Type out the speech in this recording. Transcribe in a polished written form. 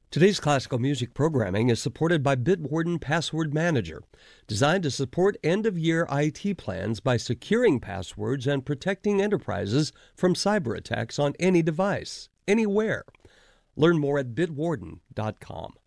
Today's classical music programming is supported by Bitwarden Password Manager, designed to support end-of-year IT plans by securing passwords and protecting enterprises from cyber attacks on any device, anywhere. Learn more at bitwarden.com.